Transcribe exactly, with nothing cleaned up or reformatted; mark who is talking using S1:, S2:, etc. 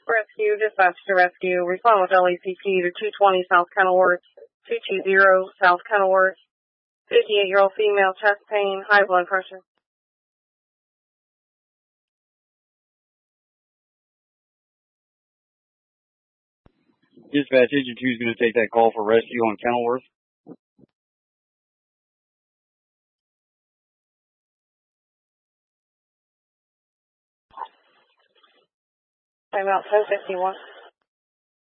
S1: Rescue, dispatch to rescue. Respond with L E C T to two twenty South Kenilworth, two two zero South Kenilworth. fifty-eight-year-old female, chest pain, high blood pressure.
S2: Dispatch, Agent two is going to take that call for rescue on Kenilworth.
S1: I'm out ten fifty-one.